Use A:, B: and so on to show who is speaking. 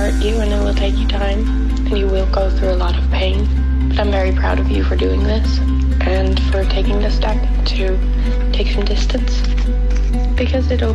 A: hurt you and it will take you time and you will go through a lot of pain. But I'm very proud of you for doing this and for taking the step to take some distance because it'll